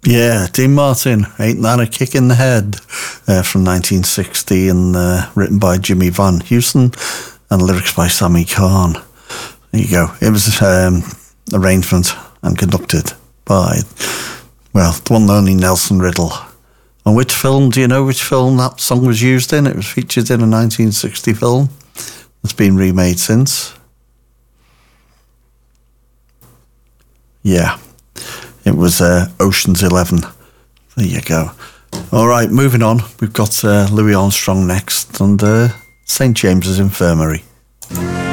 Yeah, Dean Martin, Ain't That a Kick in the Head, from 1960, and written by Jimmy Van Heusen and lyrics by Sammy Kahn. There you go. It was arrangement and conducted by, well, the one and only Nelson Riddle. And which film, do you know which film that song was used in? It was featured in a 1960 film that's been remade since. Yeah. It was Ocean's 11. There you go. All right, moving on. We've got Louis Armstrong next and St. James's Infirmary.